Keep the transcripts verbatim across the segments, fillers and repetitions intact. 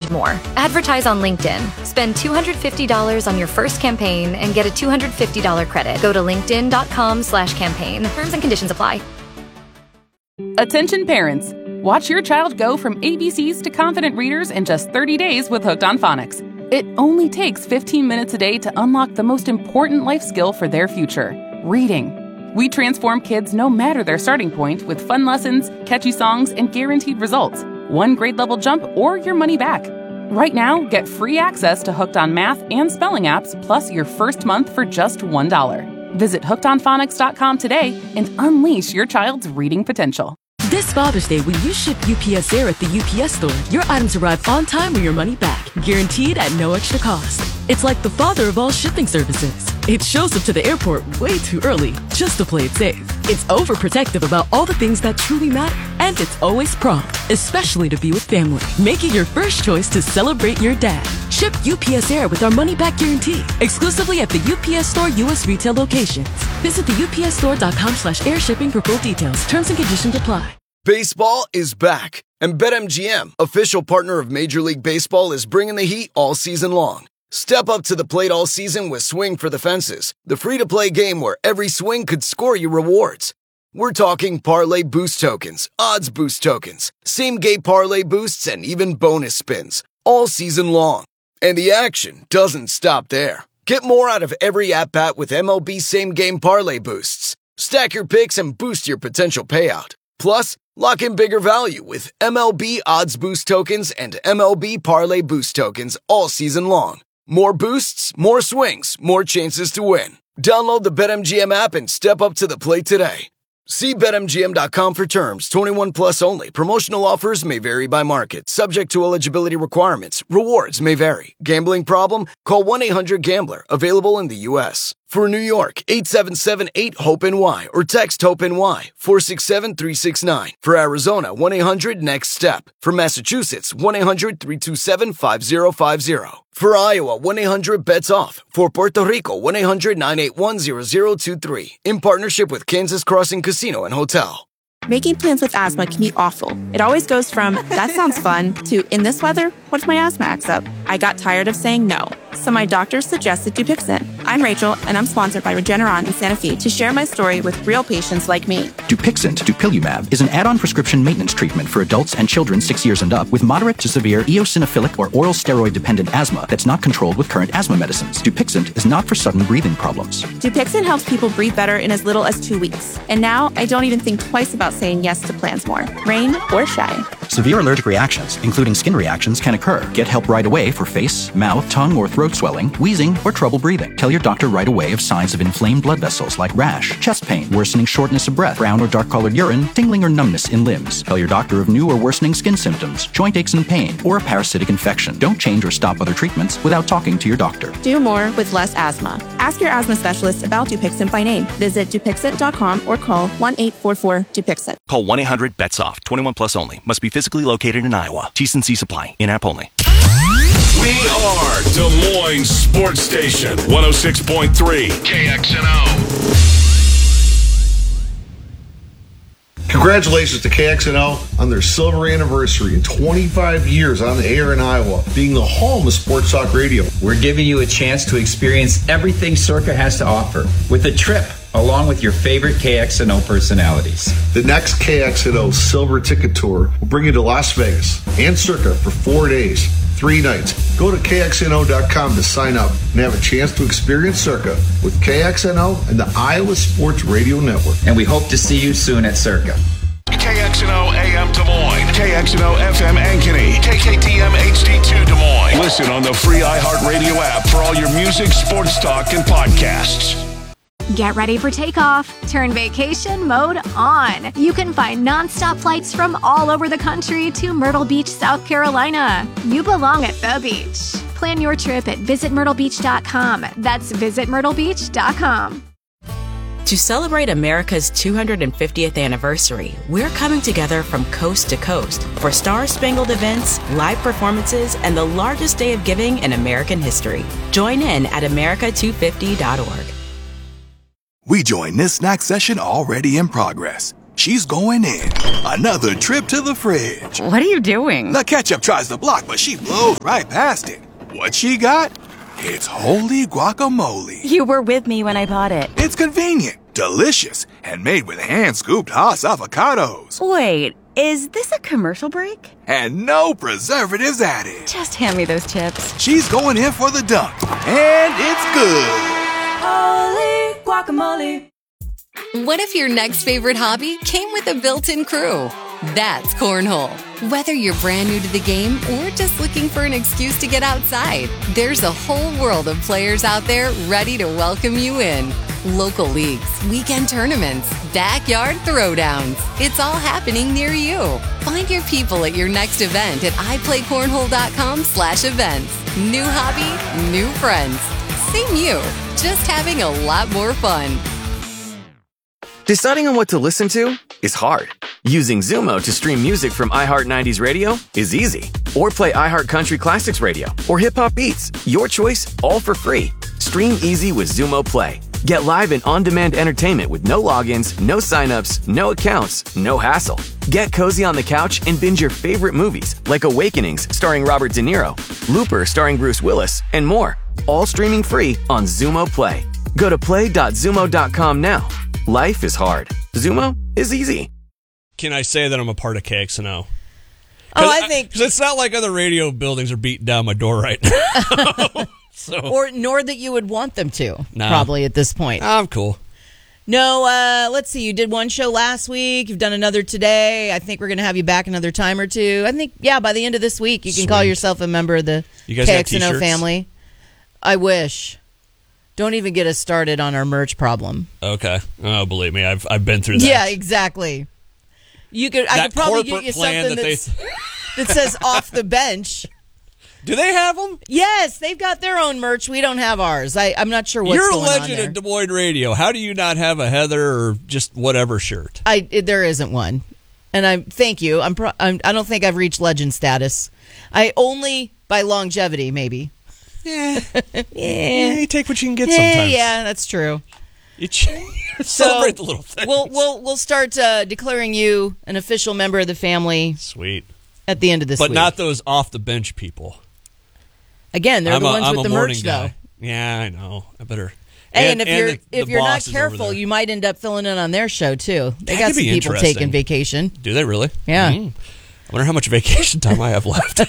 more. Advertise on LinkedIn. Spend two hundred fifty dollars on your first campaign and get a two hundred fifty dollars credit. Go to linkedin.com slash campaign. Terms and conditions apply. Attention parents. Watch your child go from A B Cs to confident readers in just thirty days with Hooked on Phonics. It only takes fifteen minutes a day to unlock the most important life skill for their future, reading. We transform kids no matter their starting point with fun lessons, catchy songs, and guaranteed results. One grade level jump or your money back. Right now, get free access to Hooked on Math and Spelling apps, plus your first month for just one dollar. Visit hooked on phonics dot com today and unleash your child's reading potential. This Father's Day, when you ship U P S Air at the U P S store, your items arrive on time or your money back, guaranteed at no extra cost. It's like the father of all shipping services. It shows up to the airport way too early, just to play it safe. It's overprotective about all the things that truly matter, and it's always prompt, especially to be with family. Make it your first choice to celebrate your dad. Ship U P S Air with our money-back guarantee, exclusively at the U P S Store U S retail locations. Visit the U P S store dot com slash air shipping for full details. Terms and conditions apply. Baseball is back, and BetMGM, official partner of Major League Baseball, is bringing the heat all season long. Step up to the plate all season with Swing for the Fences, the free-to-play game where every swing could score you rewards. We're talking parlay boost tokens, odds boost tokens, same-game parlay boosts, and even bonus spins, all season long. And the action doesn't stop there. Get more out of every at-bat with M L B same-game parlay boosts. Stack your picks and boost your potential payout. Plus, lock in bigger value with M L B odds boost tokens and M L B parlay boost tokens all season long. More boosts, more swings, more chances to win. Download the BetMGM app and step up to the plate today. See Bet M G M dot com for terms. twenty-one plus only. Promotional offers may vary by market. Subject to eligibility requirements. Rewards may vary. Gambling problem? Call one eight hundred gambler. Available in the U S For New York, eight seven seven eight hope N Y or text HOPE-NY four six seven three six nine. For Arizona, one eight hundred next step. For Massachusetts, one eight hundred three two seven five zero five zero. For Iowa, one eight hundred bets off. For Puerto Rico, one eight hundred nine eight one zero zero two three. In partnership with Kansas Crossing Casino and Hotel. Making plans with asthma can be awful. It always goes from, that sounds fun, to, in this weather, what if my asthma acts up? I got tired of saying no, so my doctor suggested Dupixent. I'm Rachel, and I'm sponsored by Regeneron in Santa Fe to share my story with real patients like me. Dupixent, dupilumab, is an add-on prescription maintenance treatment for adults and children six years and up with moderate to severe eosinophilic or oral steroid-dependent asthma that's not controlled with current asthma medicines. Dupixent is not for sudden breathing problems. Dupixent helps people breathe better in as little as two weeks. And now, I don't even think twice about saying yes to plans more, rain or shine. Severe allergic reactions, including skin reactions, can occur. Get help right away for face, mouth, tongue, or throat swelling, wheezing, or trouble breathing. Tell your doctor right away of signs of inflamed blood vessels like rash, chest pain, worsening shortness of breath, brown or dark-colored urine, tingling or numbness in limbs. Tell your doctor of new or worsening skin symptoms, joint aches and pain, or a parasitic infection. Don't change or stop other treatments without talking to your doctor. Do more with less asthma. Ask your asthma specialist about Dupixent by name. Visit Dupixent dot com or call one eight four four Dupixent. Call one eight hundred bets off. twenty-one plus only. Must be physically located in Iowa. T's and C supply. In-app only. We are Des Moines Sports Station. one oh six point three K X N O. Congratulations to K X N O on their silver anniversary and twenty-five years on the air in Iowa, being the home of sports talk radio. We're giving you a chance to experience everything Circa has to offer with a trip along with your favorite K X N O personalities. The next K X N O Silver Ticket Tour will bring you to Las Vegas and Circa for four days, three nights. Go to K X N O dot com to sign up and have a chance to experience Circa with K X N O and the Iowa Sports Radio Network. And we hope to see you soon at Circa. K X N O A M Des Moines, K X N O F M Ankeny, K K T M H D two Des Moines. Listen on the free iHeartRadio app for all your music, sports talk, and podcasts. Get ready for takeoff. Turn vacation mode on. You can find nonstop flights from all over the country to Myrtle Beach, South Carolina. You belong at the beach. Plan your trip at visit myrtle beach dot com. That's visit myrtle beach dot com. To celebrate America's two hundred fiftieth anniversary, we're coming together from coast to coast for star-spangled events, live performances, and the largest day of giving in American history. Join in at america two fifty dot org. We join this snack session already in progress. She's going in. Another trip to the fridge. What are you doing? The ketchup tries to block, but she blows right past it. What she got? It's holy guacamole. You were with me when I bought it. It's convenient, delicious, and made with hand-scooped Haas avocados. Wait, is this a commercial break? And no preservatives added. Just hand me those chips. She's going in for the dunk, and it's good. Holy guacamole. What if your next favorite hobby came with a built-in crew? That's Cornhole. Whether you're brand new to the game or just looking for an excuse to get outside, there's a whole world of players out there ready to welcome you in. Local leagues, weekend tournaments, backyard throwdowns. It's all happening near you. Find your people at your next event at iPlayCornhole.com slash events. New hobby, new friends. Same you, just having a lot more fun. Deciding on what to listen to is hard. Using Zumo to stream music from iHeart nineties Radio is easy. Or play iHeart Country Classics Radio or Hip Hop Beats. Your choice, all for free. Stream easy with Zumo Play. Get live and on-demand entertainment with no logins, no signups, no accounts, no hassle. Get cozy on the couch and binge your favorite movies like Awakenings starring Robert De Niro, Looper starring Bruce Willis, and more. All streaming free on Zumo Play. Go to play dot zumo dot com now. Life is hard. Zumo is easy. Can I say that I'm a part of K X N O? Oh, I think... Because it's not like other radio buildings are beating down my door right now. so. Or nor that you would want them to, no. probably at this point. I'm cool. No, uh, let's see. You did one show last week. You've done another today. I think we're going to have you back another time or two. I think, yeah, by the end of this week, you can Sweet. call yourself a member of the you guys K got X N O t-shirts? family. I wish. Don't even get us started on our merch problem. Okay. Oh, believe me, I've I've been through that. Yeah, exactly. You could. I That could probably corporate get you plan something that they- that's, that says off the bench. Do they have them? Yes, they've got their own merch. We don't have ours. I, I'm not sure what's You're a going on legend there. at Des Moines Radio. How do you not have a Heather or just whatever shirt? I there isn't one, and I thank you. I'm, pro, I'm I don't think I've reached legend status. I only by longevity, maybe. Yeah, yeah. yeah. You take what you can get Yeah, sometimes. yeah, that's true. You ch- celebrate the little things. We'll we'll we'll start uh, declaring you an official member of the family. Sweet. At the end of this but week. not those off the bench people. Again, they're I'm the a, ones I'm with a the morning merch, guy. though. Yeah, I know. I better. Hey, and, and if you're the, if the you're not boss is over careful, there. you might end up filling in on their show too. They That got could some be people interesting. taking vacation. Do they really? Yeah. Mm. I wonder how much vacation time I have left.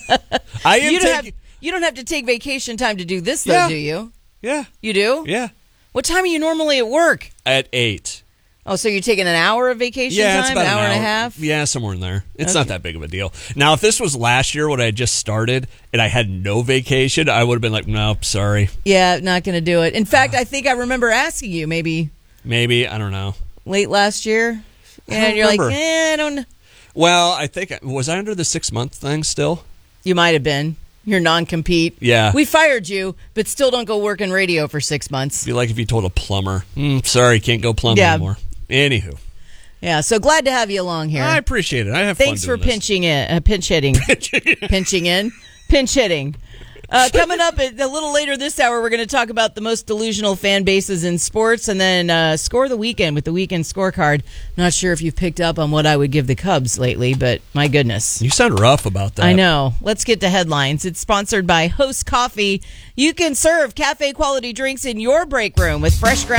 I am you don't taking. have you don't have to take vacation time to do this though, Yeah. do you? Yeah. You do? Yeah. What time are you normally at work? At eight. Oh, so you're taking an hour of vacation Yeah, time, it's about an hour, an hour and a half? Yeah, somewhere in there. It's Okay. not that big of a deal. Now, if this was last year when I had just started and I had no vacation, I would have been like, nope, sorry. Yeah, not going to do it. In fact, I think I remember asking you maybe Maybe, I don't know. late last year. I And don't you're remember. like, eh, I don't. Well, I think, was I under the six month thing still? You might have been. Your non-compete. Yeah. We fired you, but still don't go work in radio for six months. Be like if you told a plumber, mm, sorry, can't go plumb Yeah. anymore. Anywho. Yeah, so glad to have you along here. I appreciate it. I have Thanks fun for doing this. pinching in, uh, pinch hitting, pinching in, pinch hitting. Uh, coming up a, a little later this hour, we're going to talk about the most delusional fan bases in sports, and then uh, score the weekend with the weekend scorecard. Not sure if you've picked up on what I would give the Cubs lately, but my goodness, You sound rough about that. I know. Let's get to headlines. It's sponsored by Host Coffee. You can serve cafe quality drinks in your break room with fresh ground.